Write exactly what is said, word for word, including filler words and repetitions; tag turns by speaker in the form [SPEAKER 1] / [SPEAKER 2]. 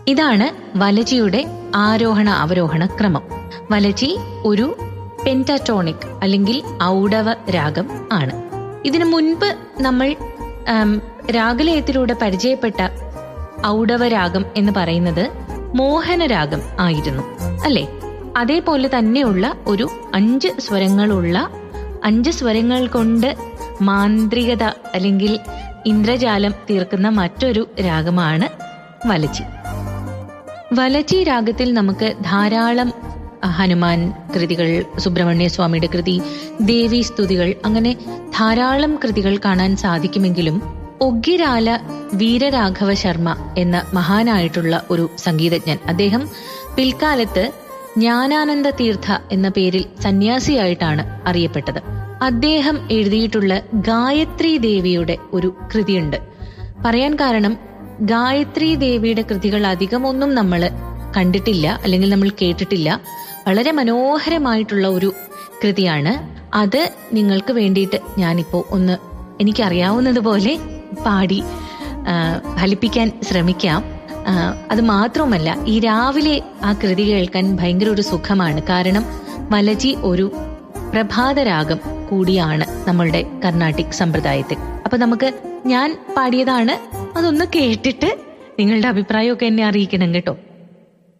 [SPEAKER 1] ഇതാണ് വലജിയുടെ ആരോഹണ അവരോഹണ ക്രമം. വലജി ഒരു പെന്റാറ്റോണിക് അല്ലെങ്കിൽ ഔഡവ രാഗം ആണ്. ഇതിനു മുൻപ് നമ്മൾ രാഗലയത്തിലൂടെ പരിചയപ്പെട്ട ഔഡവ രാഗം എന്ന് പറയുന്നത് മോഹനരാഗം ആയിരുന്നു അല്ലെ? അതേപോലെ തന്നെയുള്ള ഒരു അഞ്ച് സ്വരങ്ങളുള്ള അഞ്ച് സ്വരങ്ങൾ കൊണ്ട് മാന്ത്രികത അല്ലെങ്കിൽ ഇന്ദ്രജാലം തീർക്കുന്ന മറ്റൊരു രാഗമാണ് വലജി. വലജി രാഗത്തിൽ നമുക്ക് ധാരാളം ഹനുമാൻ കൃതികൾ, സുബ്രഹ്മണ്യ സ്വാമിയുടെ കൃതി, ദേവീ സ്തുതികൾ, അങ്ങനെ ധാരാളം കൃതികൾ കാണാൻ സാധിക്കുമെങ്കിലും ഒഗ്ഗിരാല വീരരാഘവ ശർമ്മ എന്ന മഹാനായിട്ടുള്ള ഒരു സംഗീതജ്ഞൻ, അദ്ദേഹം പിൽക്കാലത്ത് ജ്ഞാനാനന്ദ തീർത്ഥ എന്ന പേരിൽ സന്യാസിയായിട്ടാണ് അറിയപ്പെട്ടത്. അദ്ദേഹം എഴുതിയിട്ടുള്ള ഗായത്രി ദേവിയുടെ ഒരു കൃതിയുണ്ട്. പറയാൻ കാരണം, ഗായത്രി ദേവിയുടെ കൃതികൾ അധികമൊന്നും നമ്മൾ കണ്ടിട്ടില്ല അല്ലെങ്കിൽ നമ്മൾ കേട്ടിട്ടില്ല. വളരെ മനോഹരമായിട്ടുള്ള ഒരു കൃതിയാണ് അത്. നിങ്ങൾക്ക് വേണ്ടിയിട്ട് ഞാനിപ്പോ ഒന്ന് എനിക്കറിയാവുന്നത് പോലെ പാടി ഫലിപ്പിക്കാൻ ശ്രമിക്കാം. അത് മാത്രമല്ല, ഈ രാവിലെ ആ കൃതി കേൾക്കാൻ ഭയങ്കര ഒരു സുഖമാണ്. കാരണം വലജി ഒരു പ്രഭാതരാഗം കൂടിയാണ് നമ്മളുടെ കർണാട്ടിക് സമ്പ്രദായത്തിൽ. അപ്പൊ നമുക്ക് ഞാൻ പാടിയതാണ്, അതൊന്ന് കേട്ടിട്ട് നിങ്ങളുടെ അഭിപ്രായമൊക്കെ എന്നെ അറിയിക്കണം കേട്ടോ.